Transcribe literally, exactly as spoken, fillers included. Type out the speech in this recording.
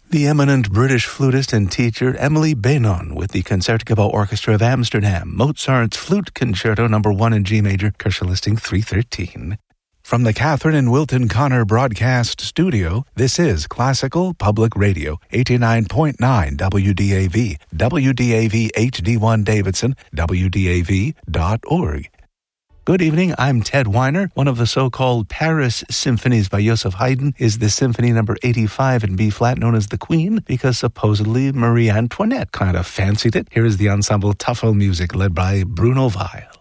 The eminent British flutist and teacher Emily Benon with the Concertgebouw Orchestra of Amsterdam, Mozart's Flute Concerto Number one in G Major, Kershaw Listing three thirteen. From the Catherine and Wilton Connor Broadcast Studio, this is Classical Public Radio, eighty-nine point nine W D A V, W D A V H D one Davidson, W D A V dot org. Good evening, I'm Ted Weiner. One of the so-called Paris symphonies by Joseph Haydn is the Symphony Number eighty-five in B-flat, known as the Queen, because supposedly Marie Antoinette kind of fancied it. Here is the ensemble Tuffle Music, led by Bruno Weil.